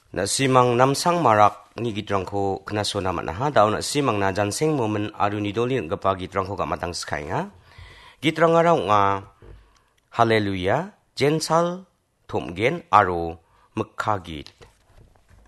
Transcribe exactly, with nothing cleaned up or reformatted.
Na simang namsang marak ni gitrangko knaso naman na ha daw na simang na janseng momen aru ni doli gapa gitrangko ka matang sky nga gitrang araw nga haleluya jensal thomgen aru mkhagit